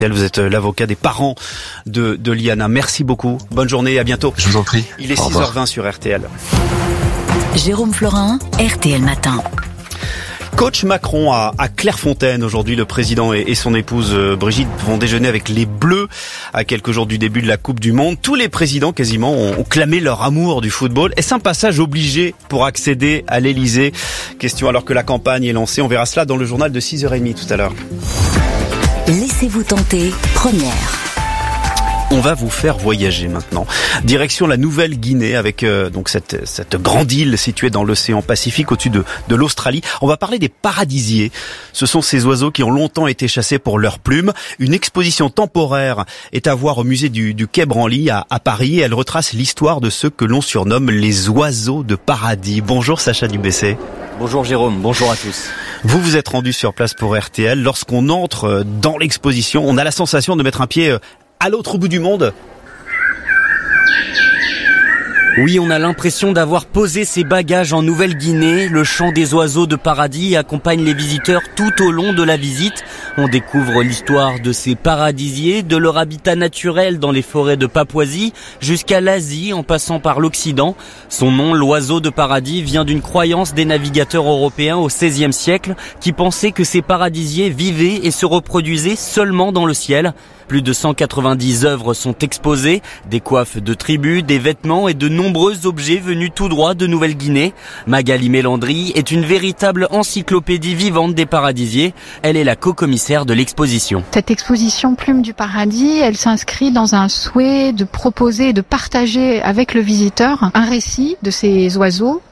Vous êtes l'avocat des parents de Liana. Merci beaucoup. Bonne journée et à bientôt. Je vous en prie. Il est 6h20 sur RTL. Jérôme Florin, RTL Matin. Coach Macron à Clairefontaine. Aujourd'hui, le président et son épouse Brigitte vont déjeuner avec les Bleus à quelques jours du début de la Coupe du Monde. Tous les présidents quasiment ont clamé leur amour du football. Est-ce un passage obligé pour accéder à l'Elysée? Question alors que la campagne est lancée. On verra cela dans le journal de 6h30 tout à l'heure. Laissez-vous tenter, première. On va vous faire voyager maintenant. Direction la Nouvelle-Guinée avec donc cette grande île située dans l'océan Pacifique au-dessus de l'Australie. On va parler des paradisiers. Ce sont ces oiseaux qui ont longtemps été chassés pour leurs plumes. Une exposition temporaire est à voir au musée du Quai Branly à Paris. Elle retrace l'histoire de ceux que l'on surnomme les oiseaux de paradis. Bonjour Sacha Dubessé. Bonjour Jérôme, bonjour à tous. Vous êtes rendu sur place pour RTL. Lorsqu'on entre dans l'exposition, on a la sensation de mettre un pied à l'autre bout du monde. Oui, on a l'impression d'avoir posé ses bagages en Nouvelle-Guinée. Le chant des oiseaux de paradis accompagne les visiteurs tout au long de la visite. On découvre l'histoire de ces paradisiers, de leur habitat naturel dans les forêts de Papouasie, jusqu'à l'Asie en passant par l'Occident. Son nom, l'oiseau de paradis, vient d'une croyance des navigateurs européens au XVIe siècle qui pensaient que ces paradisiers vivaient et se reproduisaient seulement dans le ciel. Plus de 190 œuvres sont exposées, des coiffes de tribus, des vêtements et de nombreux objets venus tout droit de Nouvelle-Guinée. Magali Mélandry est une véritable encyclopédie vivante des paradisiers. Elle est la co-commissaire de l'exposition. Cette exposition Plumes du Paradis, elle s'inscrit dans un souhait de proposer et de partager avec le visiteur un récit de ces oiseaux.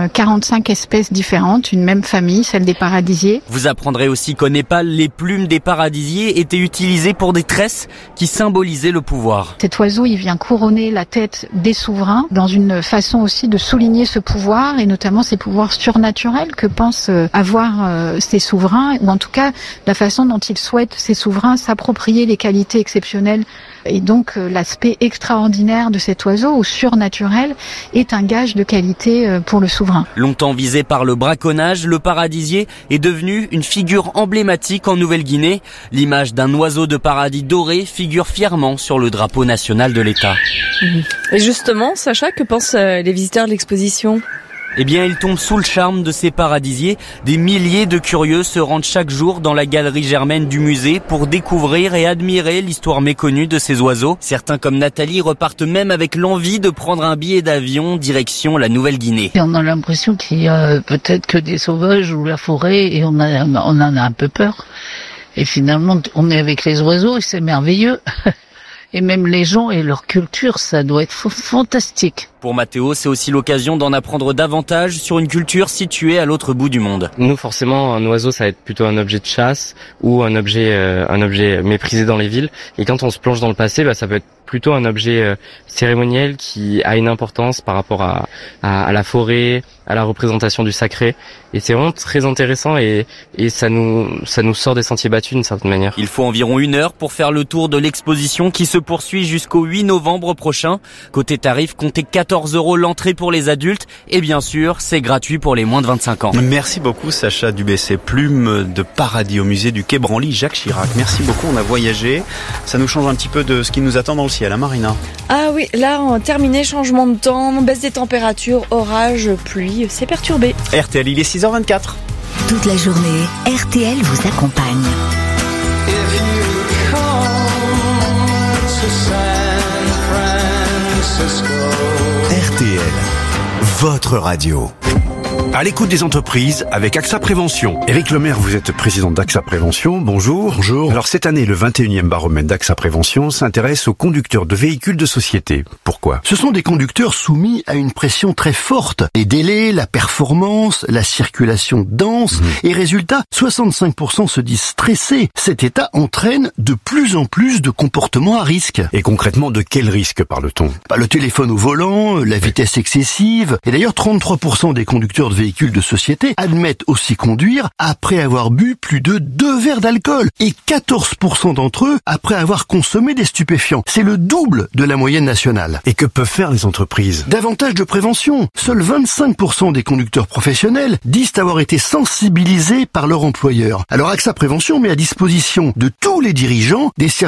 45 espèces différentes, une même famille, celle des paradisiers. Vous apprendrez aussi qu'au Népal, les plumes des paradisiers étaient utilisées pour des tresses qui symbolisaient le pouvoir. Cet oiseau, il vient couronner la tête des souverains dans une façon aussi de souligner ce pouvoir et notamment ces pouvoirs surnaturels que pensent avoir ces souverains, ou en tout cas la façon dont ils souhaitent, ces souverains, s'approprier les qualités exceptionnelles. Et donc l'aspect extraordinaire de cet oiseau, ou surnaturel, est un gage de qualité pour le souverain. Longtemps visé par le braconnage, le paradisier est devenu une figure emblématique en Nouvelle-Guinée. L'image d'un oiseau de paradis doré figure fièrement sur le drapeau national de l'État. Et justement, Sacha, que pensent les visiteurs de l'exposition ? Eh bien, ils tombent sous le charme de ces paradisiers. Des milliers de curieux se rendent chaque jour dans la galerie germaine du musée pour découvrir et admirer l'histoire méconnue de ces oiseaux. Certains, comme Nathalie, repartent même avec l'envie de prendre un billet d'avion direction la Nouvelle-Guinée. Et on a l'impression qu'il y a peut-être que des sauvages ou la forêt et on en a un peu peur. Et finalement, on est avec les oiseaux et c'est merveilleux. Et même les gens et leur culture, ça doit être fantastique. Pour Mathéo, c'est aussi l'occasion d'en apprendre davantage sur une culture située à l'autre bout du monde. Nous, forcément, un oiseau, ça va être plutôt un objet de chasse ou un objet méprisé dans les villes. Et quand on se plonge dans le passé, ça peut être plutôt un objet cérémoniel qui a une importance par rapport à la forêt, à la représentation du sacré. Et c'est vraiment très intéressant et ça nous sort des sentiers battus d'une certaine manière. Il faut environ 1 heure pour faire le tour de l'exposition qui se poursuit jusqu'au 8 novembre prochain. Côté tarif, comptez 14 € l'entrée pour les adultes et bien sûr, c'est gratuit pour les moins de 25 ans. Merci beaucoup Sacha Dubessé. Plumes de paradis au musée du Quai Branly, Jacques Chirac. Merci beaucoup, on a voyagé. Ça nous change un petit peu de ce qui nous attend dans le ciel, hein Marina? Ah oui, là, on a terminé, changement de temps, baisse des températures, orage, pluie, c'est perturbé. RTL, il est 6h24. Toute la journée, RTL vous accompagne. RTL, votre radio. À l'écoute des entreprises avec AXA Prévention. Éric Lemaire, vous êtes président d'AXA Prévention. Bonjour. Bonjour. Alors cette année, le 21e baromètre d'AXA Prévention s'intéresse aux conducteurs de véhicules de société. Pourquoi? Ce sont des conducteurs soumis à une pression très forte. Les délais, la performance, la circulation dense. Et résultat, 65% se disent stressés. Cet état entraîne de plus en plus de comportements à risque. Et concrètement, de quel risque parle-t-on? Le téléphone au volant, la vitesse excessive. Et d'ailleurs, 33% des conducteurs de véhicule de société admettent aussi conduire après avoir bu plus de 2 verres d'alcool et 14% d'entre eux après avoir consommé des stupéfiants. C'est le double de la moyenne nationale. Et que peuvent faire les entreprises? Davantage de prévention. Seuls 25% des conducteurs professionnels disent avoir été sensibilisés par leur employeur. Alors AXA Prévention met à disposition de tous les dirigeants des services